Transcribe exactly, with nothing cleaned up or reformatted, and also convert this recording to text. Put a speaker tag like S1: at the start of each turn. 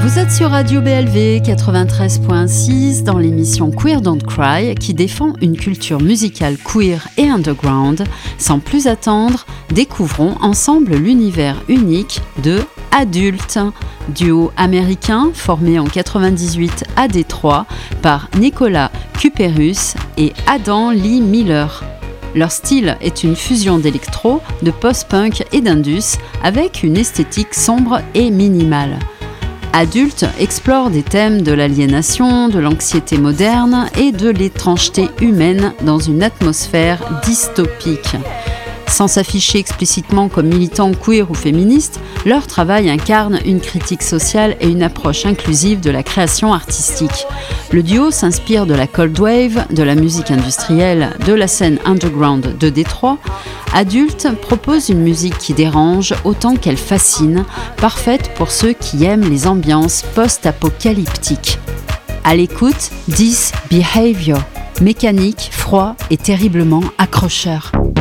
S1: Vous êtes sur Radio B L V quatre-vingt-treize point six dans l'émission Queer Don't Cry qui défend une culture musicale queer et underground. Sans plus attendre, découvrons ensemble l'univers unique de Adult, duo américain formé en quatre-vingt-dix-huit à Détroit par Nicolas Kuperus et Adam Lee Miller. Leur style est une fusion d'électro, de post-punk et d'indus avec une esthétique sombre et minimale. Adult explore des thèmes de l'aliénation, de l'anxiété moderne et de l'étrangeté humaine dans une atmosphère dystopique. Sans s'afficher explicitement comme militants queer ou féministes, leur travail incarne une critique sociale et une approche inclusive de la création artistique. Le duo s'inspire de la cold wave, de la musique industrielle, de la scène underground de Détroit. Adult propose une musique qui dérange autant qu'elle fascine, parfaite pour ceux qui aiment les ambiances post-apocalyptiques. À l'écoute, This Behavior, mécanique, froid et terriblement accrocheur.